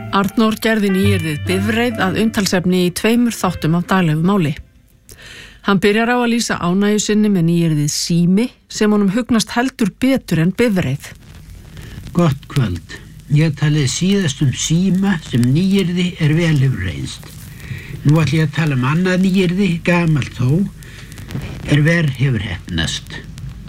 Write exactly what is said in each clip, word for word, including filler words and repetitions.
Arnór gerði nýyrðið Bifreið að umtalsefni í tveimur þáttum af daglegu máli. Hann byrjar á að lýsa ánægju sinni með nýyrðið Sími sem honum hugnast heldur betur en Bifreið. Gott kvöld. Ég talið síðast um síma sem nýyrði er vel hefur reynst. Nú ætla ég að tala um annað nýyrði, gamalt þó, er verð hefur heppnast.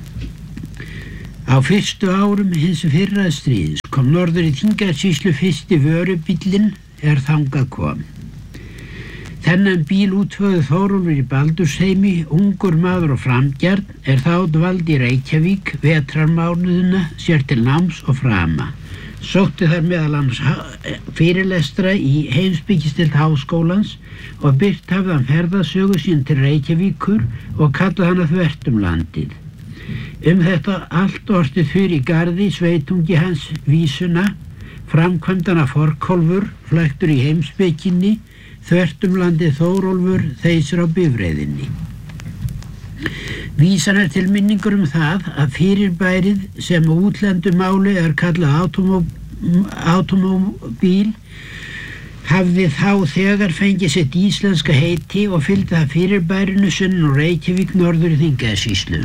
Á fyrstu árum hins fyrra stríðs kom norður í Þingeyjarsýslu fyrsti vörubíllinn er þangað kom. Þennan bíl útvöðu Þórólfur í Baldursheimi, ungur maður og framgjarn, er þá dvaldi í Reykjavík vetrarmánuðina sér til náms og frama. Sótti þar meðal annars fyrirlestra í heimspekistild háskólans og birt hafði hann ferðasögu sín til Reykjavíkur og kallaði hana þvert um landið. Um þetta allt orti fyrir í garði sveitungi hans vísuna, framkvæmdana Forkólfur, flæktur í heimspekinni, þvert um landið Þórólfur, þeysir á Bifreiðinni. Vísan er til minningur um það að fyrirbærið sem á útlendu máli er kallað automóbíl hafði þá þegar fengið sitt íslenska heiti og fylgdi það fyrirbærinu sunnan úr Reykjavík norður í Þingeyjarsýslu.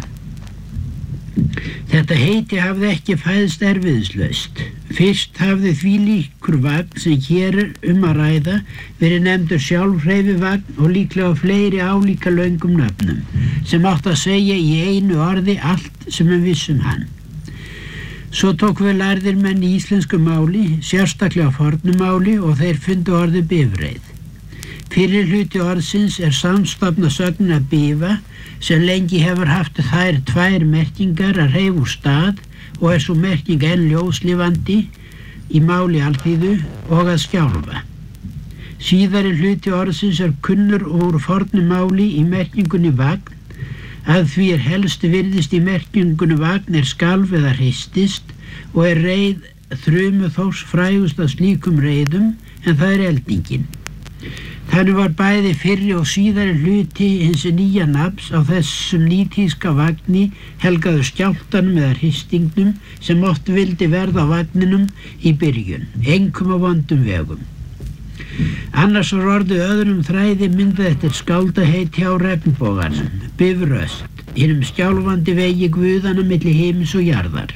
Þetta heiti hafði ekki fæðst erfiðislaust. Fyrst hafði því líkur vagn sem hér er um að ræða verið nefndur sjálfhreyfivagn og líklega fleiri álíka löngum nöfnum sem átt að segja í einu orði allt sem við vissum hann. Svo tók við lærðir menn í íslensku máli, sérstaklega fornu máli og þeir fundu orðið Bifreið. Fyrir hluti orðsins er samstofna sögnin að bifa sem lengi hefur haft þær tvær merkingar að hreyfa úr stað og er svo merking enn ljóslifandi í máli alþýðu og að skjálfa. Síðari hluti orðsins er kunnur úr fornu máli í merkingunni vagn, að því er helst virðist í merkingunni vagn er skalf eða hristist og er reið þrumu þós frægust af slíkum reiðum en það er eldingin. Þannig var bæði fyrri og síðari hluti hins nýja nafns á þessum nýtíska vagni helgaður skjálftanum eða hristingnum sem oft vildi verða á vagninum í byrjun, einkum á vondum vegum. Annars var orðið öðrum þræði myndað eftir skáldaheiti á regnboganum, Bifröst, hinum skjálfandi vegi guðanna milli himins og jarðar.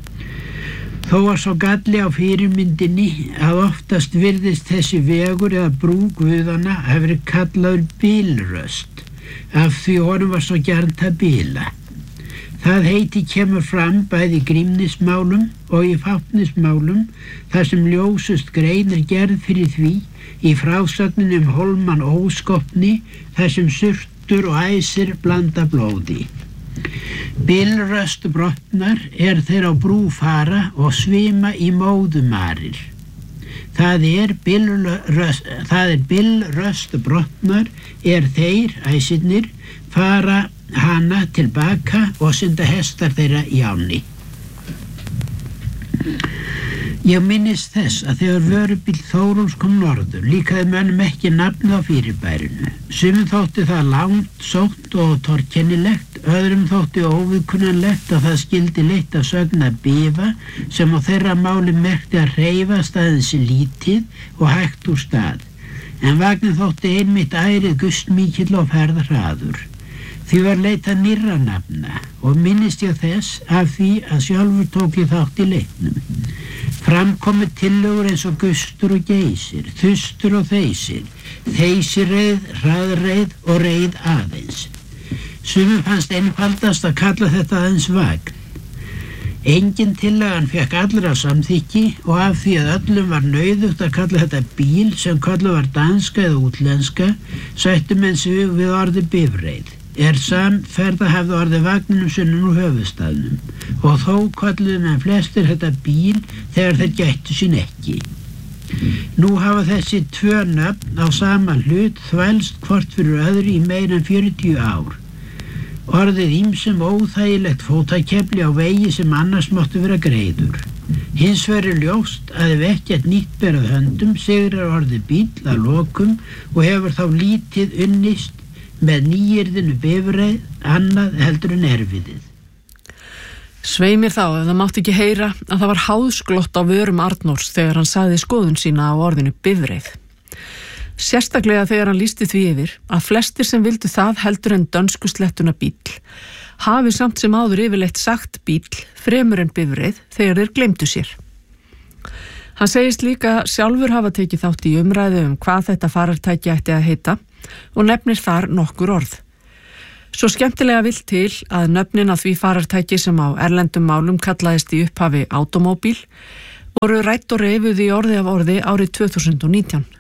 Þó var svo galli á fyrirmyndinni að oftast virðist þessi vegur eða brú guðanna hafi verið kallaður Bilröst, af því honum var svo gjarnt að bila. Það heiti kemur fram bæði í grímnismálum og í fáttnismálum þar sem ljósust grein er gerð fyrir því í frásögninni um Hólman óskopni þar sem surtur og æsir blanda blóði. Bilröst brotnar er þeir á brú fara og svima í móðumarir. Það er bilröst, það er bilröst brotnar er þeir, æsirnir, fara hana tilbaka og synda hestar þeirra í ánni. Ég minnist þess að þegar vörubíll Þórólfs kom norður líkaði mönnum ekki nafnið á fyrirbærinu. Sumum þótti það langt, sótt og torkennilegt, öðrum þótti óviðkunnanlegt að það skildi leitt af sögn að bifa sem á þeirra máli merkti að hreyfa staðins lítið og hægt úr stað. En vagnin þótti einmitt ærið gustmikill og ferðhraður. Því var leitað nýrra nafna og minnist ég þess af því að sjálfur tók ég þátt í leitnum. Framkomu tillögur eins og gustur og geysir, þustur og þeysir, þeysirreið, hraðreið og reið aðeins. Sumum fannst einfaldast að kalla þetta aðeins vagn. Engin tillagan fekk allra samþykki og af því að öllum var nauðugt að kalla þetta bíl sem kallað var danska eða útlenska, sættu menn sig við orði Bifreið. Er samferða hafði orðið vagninum sunnan úr höfuðstaðnum og þó kölluðu menn flestir þetta bíl þegar þeir gættu sín ekki. Nú hafa þessi tvö nöfn á sama hlut þvælst hvort fyrir öðru í meira en fjörutíu ár. Orðið ýmsum óþægilegt fótakefli á vegi sem annars máttu vera greiður. Hins vegar er ljóst að ef ekkert nýtt berað höndum sigrar orðið bíll að lokum og hefur þá lítið unnist með nýyrðinu Bifreið annað heldur en erfiðið. Sveimir þá ef það mátti ekki heyra að það var háðsglott á vörum Arnórs þegar hann sagði skoðun sína á orðinu bifreið. Sérstaklega þegar hann lýsti því yfir að flestir sem vildu það heldur en dönsku slettuna bíll hafi samt sem áður yfirleitt sagt bíll fremur en bifreið þegar þeir gleymdu sér. Hann segist líka sjálfur hafa tekið þátt í umræðu um hvað þetta farartæki ætti að heita og nefnir þar nokkur orð. Svo skemmtilega vill til að nöfnin að því farartæki sem á erlendum málum kallaðist í upphafi automóbíl voru rætt og reifuð í orði af orði árið tvö þúsund og nítján.